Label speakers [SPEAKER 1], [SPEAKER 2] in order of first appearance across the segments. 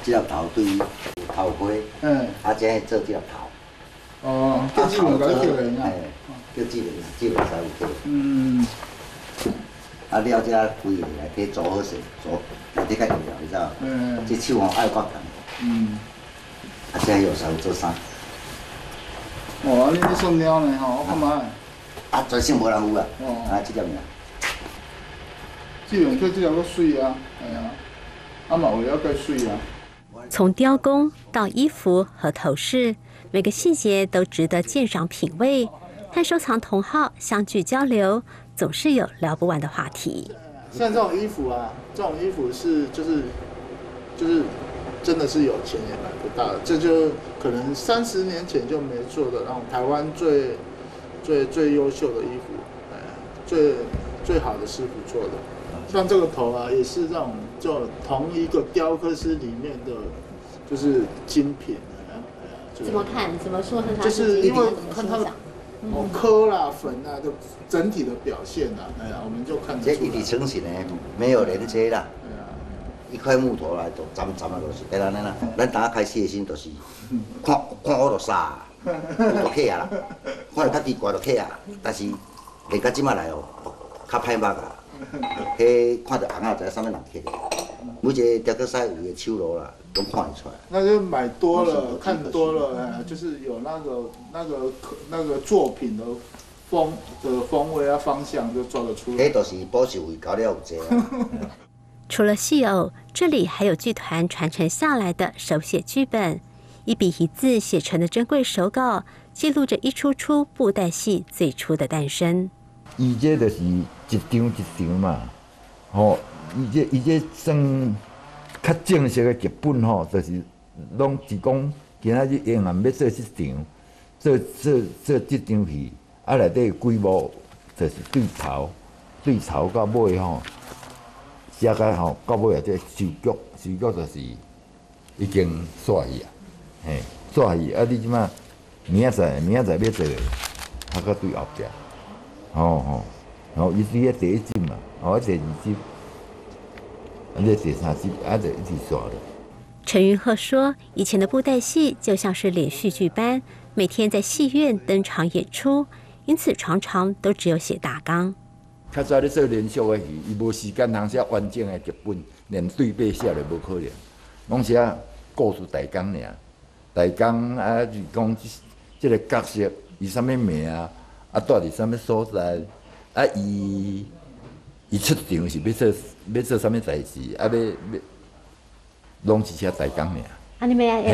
[SPEAKER 1] 这粒头对于头盔，啊，这做这粒头。
[SPEAKER 2] 哦，叫志文甲你叫人啊？
[SPEAKER 1] 叫志文才有叫。啊，了这规个来去做好势，做来去较重要，你知道？这手爱有够长。啊，这有时候做衫。
[SPEAKER 2] 哦，你算了呢吼，我看卖。
[SPEAKER 1] 啊，全省无人有啊。啊，这粒尔。
[SPEAKER 2] 志文叫这粒够水啊，系啊，啊嘛为了够水啊。
[SPEAKER 3] 从雕工到衣服和头饰，每个细节都值得鉴赏品味。和收藏同好相聚交流，总是有聊不完的话题。
[SPEAKER 2] 像这种衣服啊，这种衣服是就是真的是有钱也买不到的，这就可能30年前就没做的那种台湾最优秀的衣服，最好的师傅做的。像这个头啊，也是这种就同一个雕刻师里面的，就是精品。
[SPEAKER 3] 怎么看？怎么说是它？
[SPEAKER 2] 就是因为看它的刻啦、粉啊的整体的表现啊，我们就看得出来。
[SPEAKER 1] 这一体成型的，没有连接啦。一块木头来就斩啊，就是，安尼啦。咱打开始的心就是，看我就傻，我就客啊啦，看着较奇怪就客啊，但是练到即马来哦，较歹捌啊。迄看到红仔知影啥物人刻的，每一个雕刻师有伊的手路啦，拢看得出来。
[SPEAKER 2] 那就买多了，看多了，就是有那个作品的风味啊方向就抓得出来。
[SPEAKER 1] 迄就是保守位搞了有济啊。
[SPEAKER 3] 除了戏偶，这里还有剧团传承下来的手写剧本，一笔一字写成的珍贵手稿，记录着一出出布袋戏最初的诞生。
[SPEAKER 4] 伊这就是一张一张嘛，伊这算较正式的剧本就是拢是讲今仔日演员要做这场，做这场戏，啊内底几幕就是对头到尾写到到尾啊，这序曲就是已经煞去啊，煞去啊！你即马明仔载要做，啊搁对后壁。然后伊是迄第一集嘛，第二集，这第三集，就一直刷了。
[SPEAKER 3] 陈云鹤说：“以前的布袋戏就像是连续剧般，每天在戏院登场演出，因此常常都只有写大纲。
[SPEAKER 4] 较早咧做连续的戏，伊无时间通写完整的剧本，连对白写都无可能，拢写故事大纲尔。大纲啊，就是讲这个角色伊啥物名啊。”住伫啥物所在？伊出场是要做啥物代志？要拢是写大纲尔。
[SPEAKER 3] 你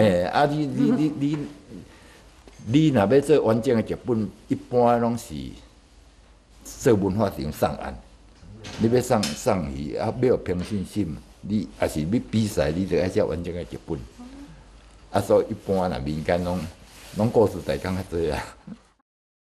[SPEAKER 4] 你若要做完整的剧本，一般拢是做文化场上案。你要上戏，要有平信心，你也是要比赛，你就要写完整的剧本。所以一般民间拢故事大纲较多啊。